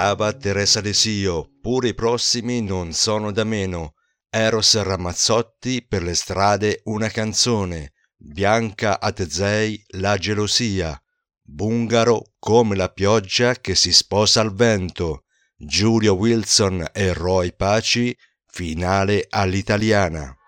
brava Teresa De Sio, pure i prossimi non sono da meno. Eros Ramazzotti per le strade una canzone, Bianca Atzei la gelosia, Bungaro come la pioggia che si sposa al vento, Giulio Wilson e Roy Paci, finale all'italiana.